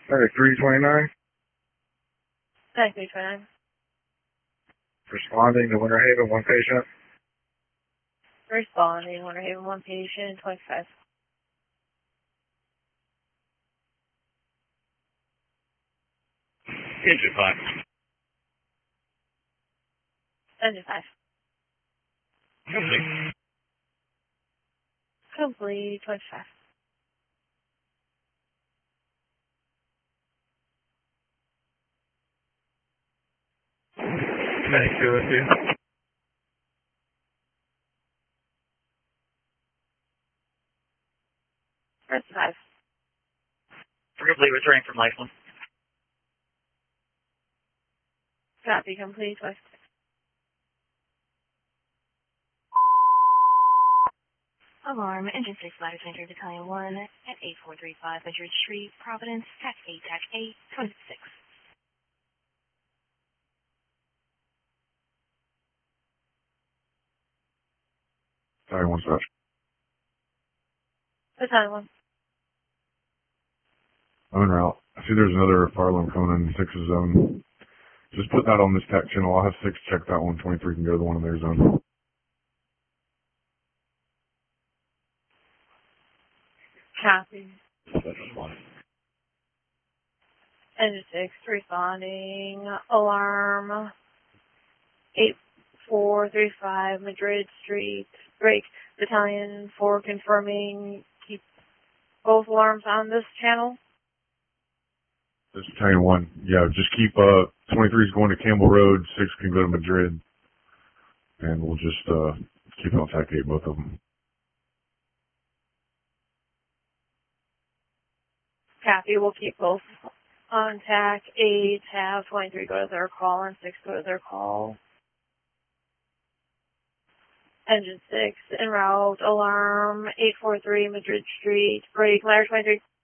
Medic 329. Medic 329. Responding to Winter Haven, one patient. Responding, Winter Haven, one patient, 25. Engine 5. Engine 5. Complete. Complete, 25. Medic 202. That's 5. We're complete, returning from Lifeline. Copy, complete, 25. Alarm, Engine 6, Ladder Center, Battalion 1 at 8435 Madrid Street, Providence, TAC 8, 26. Sorry, one sec. Battalion 1. I'm en route. I see there's another fire alarm coming in 6's zone. Just put that on this tech channel. I'll have 6 check that one. 23 can go to the one in their zone. Copy. That's one. Engine 6, responding. Alarm 8435 Madrid Street. Break. Battalion 4 confirming. Keep both alarms on this channel. This is Battalion 1. Yeah, just keep, 23 is going to Campbell Road. 6 can go to Madrid. And we'll just, keep it on TAC 8, both of them. Copy. We'll keep both on TAC 8. Have 23 go to their call and 6 go to their call. Engine 6 en route. Alarm 843 Madrid Street. Break. Ladder 23.